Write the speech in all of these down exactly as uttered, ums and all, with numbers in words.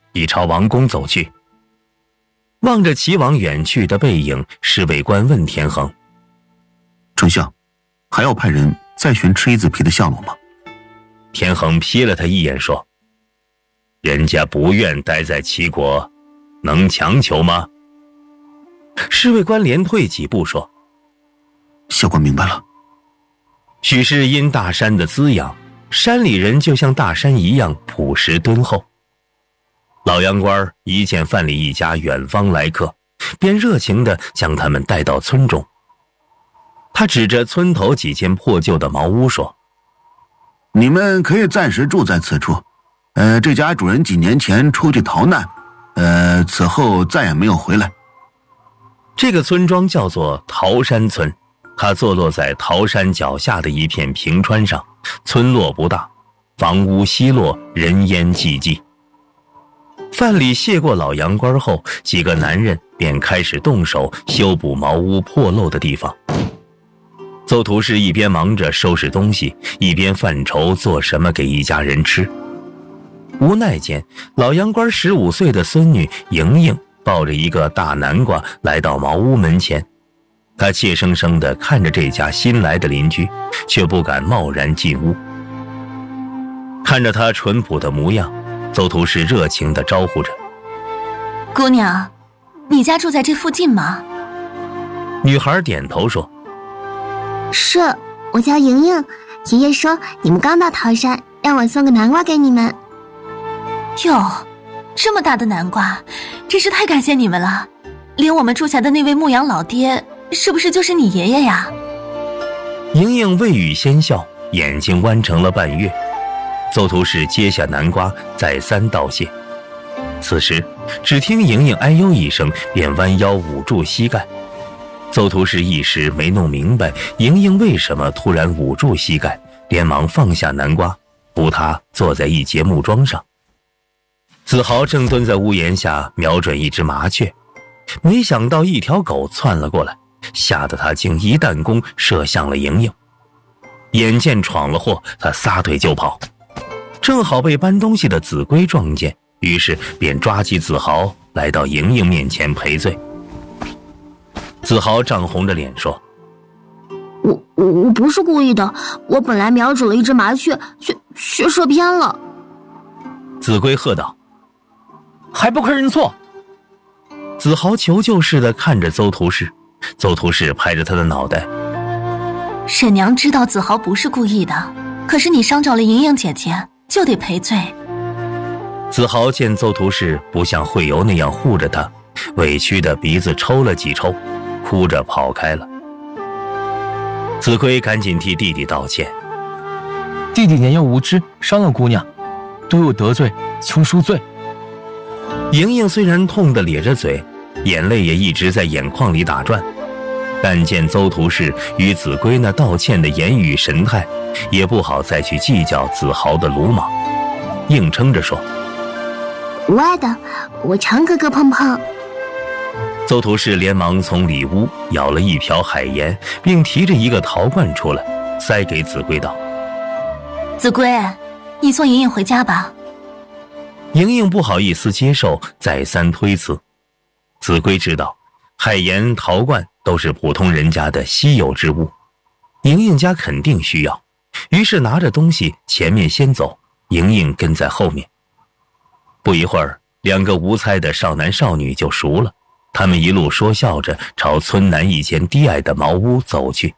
已朝王宫走去。望着齐王远去的背影，侍卫官问田横： 丞相，还要派人再寻赤衣子皮的下落吗？ 田横瞥了他一眼说：人家不愿待在齐国，能强求吗？侍卫官连退几步说： 下官明白了。 许是因大山的滋养，山里人就像大山一样朴实敦厚。老杨官一见范蠡一家远方来客，便热情地将他们带到村中。他指着村头几间破旧的茅屋说： 你们可以暂时住在此处，呃，这家主人几年前出去逃难，呃，此后再也没有回来。 这个村庄叫做桃山村，它坐落在桃山脚下的一片平川上，村落不大，房屋稀落，人烟寂寂。范蠡谢过老杨官后，几个男人便开始动手修补茅屋破漏的地方。邹图氏一边忙着收拾东西，一边犯愁做什么给一家人吃。无奈间，老杨官十五岁的孙女莹莹抱着一个大南瓜来到茅屋门前。她怯生生地看着这家新来的邻居，却不敢贸然进屋。看着她淳朴的模样，邹图氏热情地招呼着： 姑娘，你家住在这附近吗？ 女孩点头说： 是，我叫莹莹，爷爷说你们刚到桃山，让我送个南瓜给你们。 哟，这么大的南瓜，真是太感谢你们了。领我们住下的那位牧羊老爹，是不是就是你爷爷呀？ 莹莹未语先笑，眼睛弯成了半月。邹图氏接下南瓜，再三道谢。此时只听莹莹哎呦一声，便弯腰捂住膝盖。邹图氏一时没弄明白莹莹为什么突然捂住膝盖，连忙放下南瓜，扶她坐在一节木桩上。子豪正蹲在屋檐下瞄准一只麻雀，没想到一条狗窜了过来，吓得他竟一弹弓射向了莹莹。眼见闯了祸，他撒腿就跑，正好被搬东西的子规撞见，于是便抓起子豪来到莹莹面前赔罪。子豪涨红着脸说： 我我我不是故意的，我本来瞄准了一只麻雀，却却射偏了。 子规喝道： 还不快认错！ 子豪求救似的看着邹图氏，邹图氏拍着他的脑袋： 沈娘知道子豪不是故意的，可是你伤着了莹莹姐姐，就得赔罪。 子豪见邹图氏不像惠游那样护着他，委屈的鼻子抽了几抽，哭着跑开了。子规赶紧替弟弟道歉： 弟弟年幼无知，伤了姑娘，都有得罪，求赎罪。 莹莹虽然痛得咧着嘴，眼泪也一直在眼眶里打转，但见邹图氏与子规那道歉的言语神态，也不好再去计较子豪的鲁莽，硬撑着说： 无碍的，我常哥哥碰碰。 邹图氏连忙从里屋舀了一瓢海盐，并提着一个陶罐出来，塞给子规道： 子规，你送莹莹回家吧。 莹莹不好意思接受，再三推辞。子规知道海盐陶罐都是普通人家的稀有之物，莹莹家肯定需要，于是拿着东西前面先走，莹莹跟在后面。不一会儿，两个无猜的少男少女就熟了，他们一路说笑着朝村南一间低矮的茅屋走去。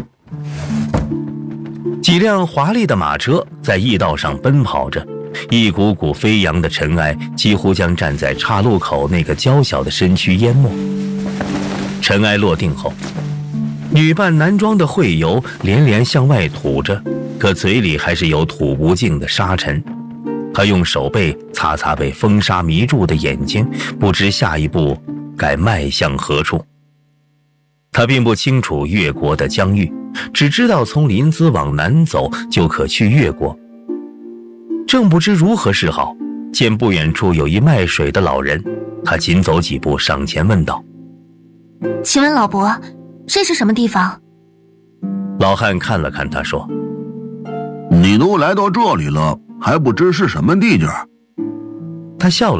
几辆华丽的马车在驿道上奔跑着，一股股飞扬的尘埃几乎将站在岔路口那个娇小的身躯淹没。尘埃落定后，女扮男装的惠游连连向外吐着，可嘴里还是有吐不尽的沙尘。他用手背擦擦被风沙迷住的眼睛，不知下一步该迈向何处。他并不清楚越国的疆域，只知道从临淄往南走就可去越国。正不知如何是好，见不远处有一卖水的老人，他紧走几步上前问道： 请问老伯，这是什么地方？ 老汉看了看他说： 你都来到这里了，还不知是什么地界？ 他笑了。